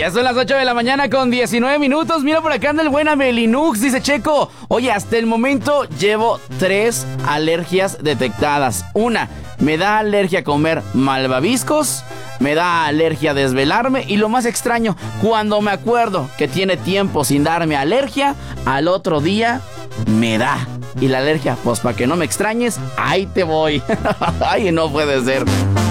Ya son las 8 de la mañana con 19 minutos. Mira, por acá anda el buen Abelinux. Dice Checo, oye, hasta el momento llevo 3 alergias detectadas. Una, me da alergia a comer malvaviscos, me da alergia a desvelarme y lo más extraño, cuando me acuerdo que tiene tiempo sin darme alergia, al otro día me da. Y la alergia, pues para que no me extrañes, ahí te voy. Ay, no puede ser.